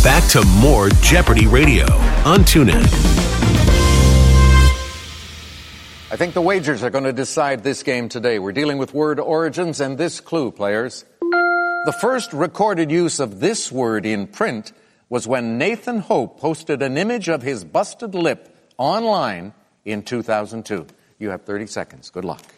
Back to more Jeopardy Radio on TuneIn. I think the wagers are going to decide this game today. We're dealing with word origins and this clue, players. The first recorded use of this word in print was when Nathan Hope posted an image of his busted lip online in 2002. You have 30 seconds. Good luck.